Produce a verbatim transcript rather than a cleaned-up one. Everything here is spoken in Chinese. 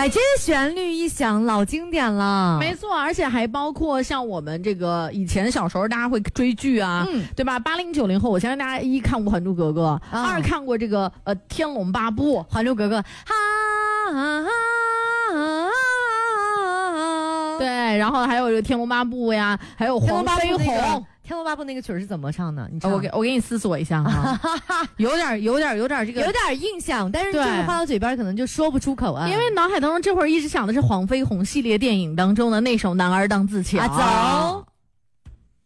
哎，这旋律一响，老经典了。 没错，而且还包括像我们这个以前小时候大家会追剧啊，嗯，对吧？八零九零后，我相信大家一看过《还珠格格》，啊、二看过这个呃《天龙八部》，《 还珠格格》哈哈哈。 对，然后还有这个《天龙八部》呀，还有黄飞鸿。 天龙八部那个曲儿是怎么唱的？你唱、 哦、我给我给你思索一下哈，有点有点有点这个有点印象，但是就是话到嘴边可能就说不出口啊。 因为脑海当中这会儿一直想的是黄飞鸿系列电影当中的那首《男儿当自强》。 啊，走。